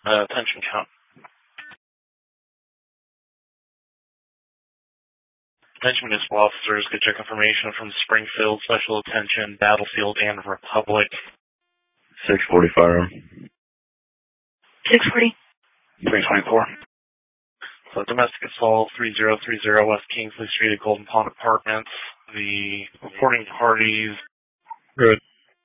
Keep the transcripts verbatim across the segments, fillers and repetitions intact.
Uh, attention count. Attention municipal officers, get check information from Springfield, Special Attention, Battlefield, and Republic. six forty firearm. six forty. three twenty-four. So domestic assault, three zero three zero West Kingsley Street at Golden Pond Apartments. The reporting parties. Good.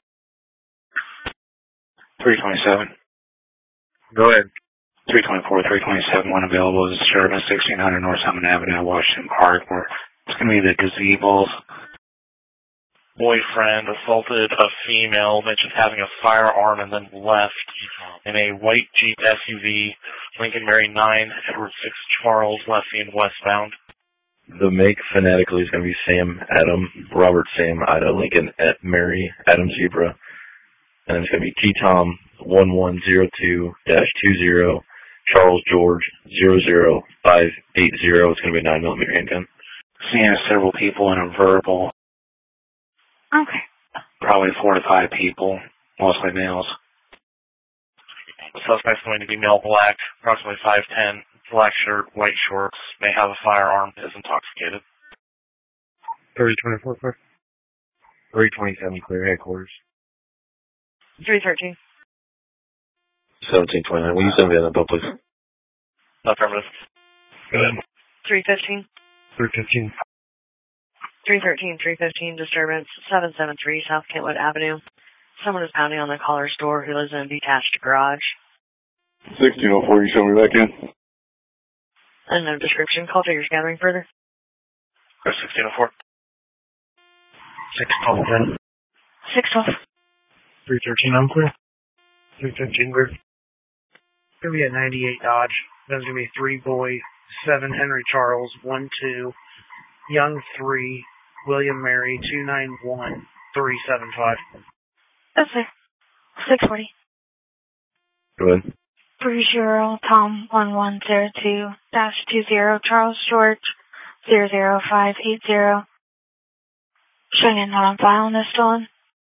three twenty-seven. Go ahead. three twenty-four, three twenty-seven, one available is disturbance, sixteen hundred North Summit Avenue, Washington Park, where it's going to be the gazebos. Boyfriend assaulted a female, mentioned having a firearm, and then left in a white Jeep S U V, Lincoln Mary nine, Edward six Charles, Leffian westbound. The make phonetically is going to be Sam Adam, Robert Sam Ida Lincoln at Mary Adam Zebra. And it's going to be T Tom one one zero two dash two zero Charles George zero zero five eight zero. It's going to be a nine millimeter handgun. Seeing several people in a verbal. Okay. Probably four to five people, mostly males. The suspect's going to be male black, approximately five ten, black shirt, white shorts, may have a firearm, is intoxicated. three twenty-four, clear. three twenty-seven, clear headquarters. three thirteen. seventeen twenty-nine. Will you send me that bill, please? Affirmative. three fifteen. three fifteen. three thirteen, three fifteen, disturbance, seven seven three South Kentwood Avenue. Someone is pounding on the caller's door who lives in a detached garage. sixteen oh four, you show me back in? And no description. Call figures gathering further. sixteen oh four. six twelve, ten. six twelve. three thirteen, I'm clear. three fifteen, clear. It's going to be a ninety-eight Dodge. There's going to be three boy, seven Henry Charles, one two, Young three, William Mary two nine one three seven five. That's it. six forty. Go ahead. three zero Tom one one zero two dash two zero Charles George zero zero five eight zero. Showing it not on file in this stolen.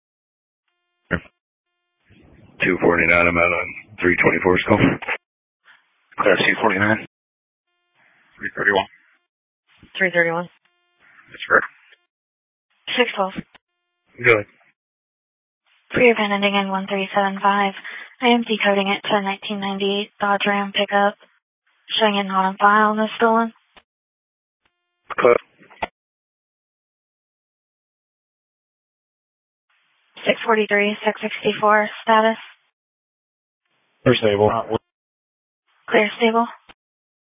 two forty-nine, I'm out on three twenty-four still. Clear two forty-nine. three thirty-one. three thirty-one. That's correct. six twelve. Good. For your VIN ending in one three seven five, I am decoding it to a nineteen ninety-eight Dodge Ram pickup. Showing it not on file in this stolen. Clear. six forty-three, six sixty-four, status. Clear stable. Clear stable.